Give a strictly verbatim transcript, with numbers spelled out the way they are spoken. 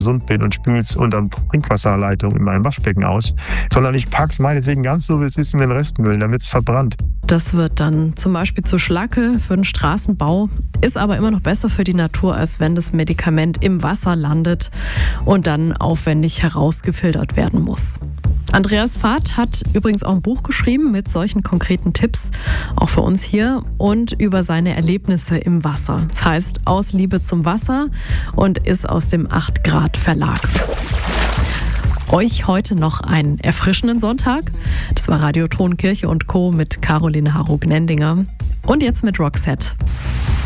gesund bin und spüle es unter der Trinkwasserleitung in meinem Waschbecken aus, sondern ich packe es meinetwegen ganz so, wie es ist, in den Restmüll, damit es verbrannt. Das wird dann zum Beispiel zu Schlacke für den Straßenbau, ist aber immer noch besser für die Natur, als wenn das Medikament im Wasser landet und dann aufwendig herausgefiltert werden muss. Andreas Vath hat übrigens auch ein Buch geschrieben mit solchen konkreten Tipps, auch für uns hier, und über seine Erlebnisse im Wasser. Das heißt Aus Liebe zum Wasser und ist aus dem acht Grad Verlag. Euch heute noch einen erfrischenden Sonntag. Das war Radio Ton Kirche und Co. mit Caroline Harrog-Nendinger. Und jetzt mit Roxette.